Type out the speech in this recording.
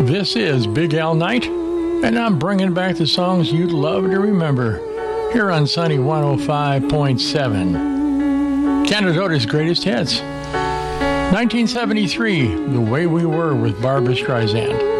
This is Big Al Knight, and I'm bringing back the songs you'd love to remember here on Sunny 105.7. Canada's Greatest Hits. 1973, The Way We Were with Barbra Streisand.